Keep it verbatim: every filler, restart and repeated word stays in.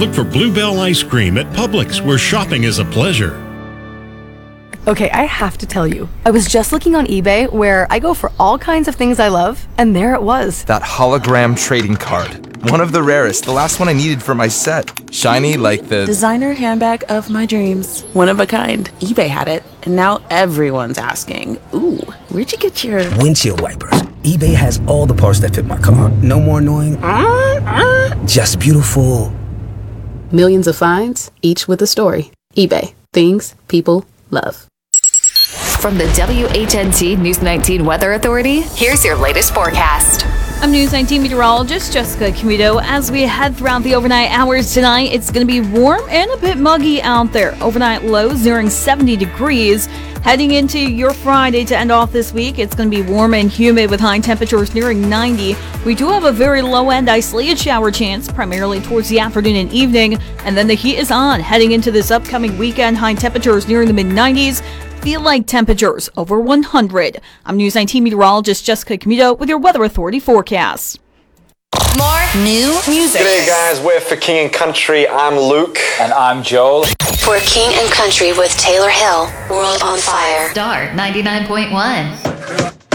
Look for Bluebell Ice Cream at Publix, where shopping is a pleasure. Okay, I have to tell you, I was just looking on eBay where I go for all kinds of things I love, and there it was. That hologram trading card. One of the rarest, the last one I needed for my set. Shiny like the... designer handbag of my dreams. One of a kind. eBay had it, and now everyone's asking, ooh, where'd you get your... windshield wipers. eBay has all the parts that fit my car. No more annoying. Just beautiful. Millions of finds, each with a story. eBay. Things people love. From the W H N T News nineteen Weather Authority, here's your latest forecast. I'm News nineteen meteorologist Jessica Camuto. As we head throughout the overnight hours tonight, it's going to be warm and a bit muggy out there. Overnight lows nearing seventy degrees. Heading into your Friday to end off this week, it's going to be warm and humid with high temperatures nearing ninety. We do have a very low-end isolated shower chance, primarily towards the afternoon and evening, and then the heat is on. Heading into this upcoming weekend, high temperatures nearing the mid nineties. Feel like temperatures over one hundred. I'm News nineteen meteorologist Jessica Camuto with your Weather Authority forecast. More new music. G'day guys, we're for King and Country. I'm Luke. And I'm Joel. For King and Country with Taylor Hill, World on Fire. Star ninety-nine point one.